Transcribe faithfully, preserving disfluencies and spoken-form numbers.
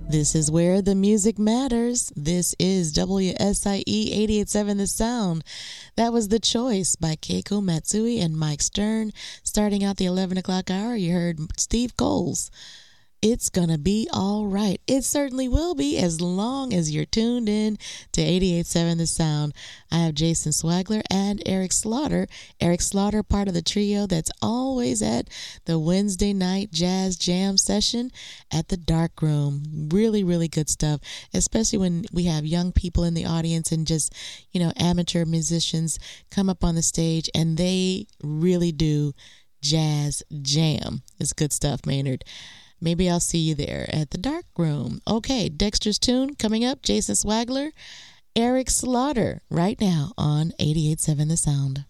This is where the music matters. This is W S I E eighty-eight point seven The Sound. That was The Choice by Keiko Matsui and Mike Stern. Starting out the eleven o'clock hour, you heard Steve Coles. It's gonna be all right. It certainly will be, as long as you're tuned in to eighty-eight point seven The Sound. I have Jason Swagler and Eric Slaughter. Eric Slaughter, part of the trio that's always at the Wednesday night jazz jam session at the Dark Room. Really, really good stuff, especially when we have young people in the audience and just, you know, amateur musicians come up on the stage and they really do jazz jam. It's good stuff, Maynard. Maybe I'll see you there at the Dark Room. Okay, Dexter's Tune coming up. Jason Swagler, Eric Slaughter, right now on eighty-eight point seven The Sound.